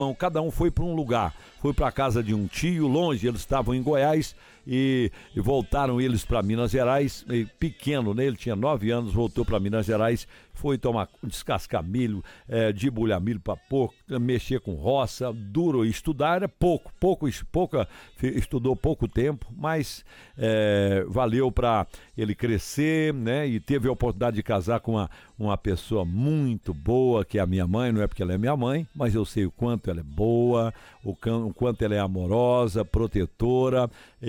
cada um foi para um lugar, foi para a casa de um tio, longe, eles estavam em Goiás e voltaram eles para Minas Gerais, pequeno, né? Ele tinha 9 anos, voltou para Minas Gerais, foi descascar milho, debulhar milho para porco, mexer com roça, duro, estudar era estudou pouco tempo, mas valeu para ele crescer, né? E teve a oportunidade de casar com uma pessoa muito boa, que é a minha mãe, não é porque ela é minha mãe, mas eu sei o quanto ela é boa, o quanto ela é amorosa, protetora,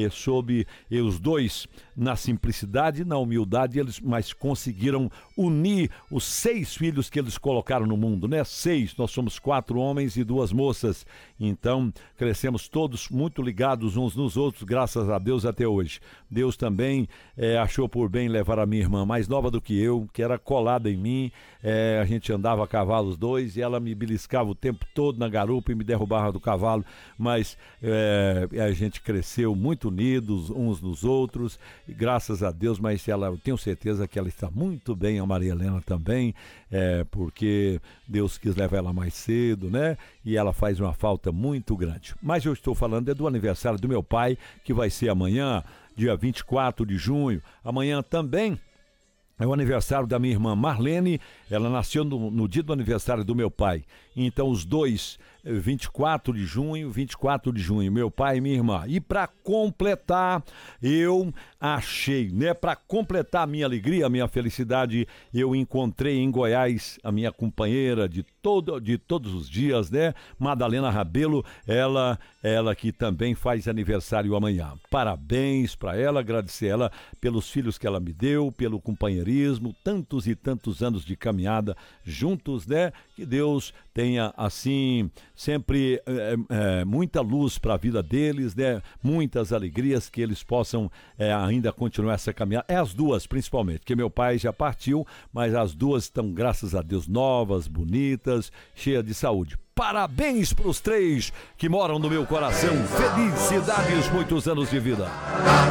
e os dois, na simplicidade e na humildade, mas conseguiram unir os 6 filhos que eles colocaram no mundo, né? 6, nós somos 4 homens e 2 moças, então crescemos todos muito ligados uns nos outros, graças a Deus até hoje. Deus também achou por bem levar a minha irmã mais nova do que eu, que era colada em mim, a gente andava a cavalo os dois e ela me beliscava o tempo todo na garupa e me derrubava do cavalo, mas a gente cresceu muito unidos uns nos outros, e graças a Deus, mas eu tenho certeza que ela está muito bem, a Maria Helena também, porque Deus quis levar ela mais cedo, né? E ela faz uma falta muito grande. Mas eu estou falando do aniversário do meu pai, que vai ser amanhã, dia 24 de junho. Amanhã também é o aniversário da minha irmã Marlene, ela nasceu no dia do aniversário do meu pai. Então os dois, 24 de junho, meu pai e minha irmã. E para completar, eu achei, né, para completar a minha alegria, a minha felicidade, eu encontrei em Goiás a minha companheira de todos os dias, né, Madalena Rabelo, ela que também faz aniversário amanhã. Parabéns para ela, agradecer ela pelos filhos que ela me deu, pelo companheirismo, tantos e tantos anos de caminhada juntos, né? Que Deus tenha, assim, sempre muita luz para a vida deles, né? Muitas alegrias, que eles possam ainda continuar essa caminhada. As duas, principalmente, porque meu pai já partiu, mas as duas estão, graças a Deus, novas, bonitas, cheias de saúde. Parabéns para os 3 que moram no meu coração. Felicidades, muitos anos de vida.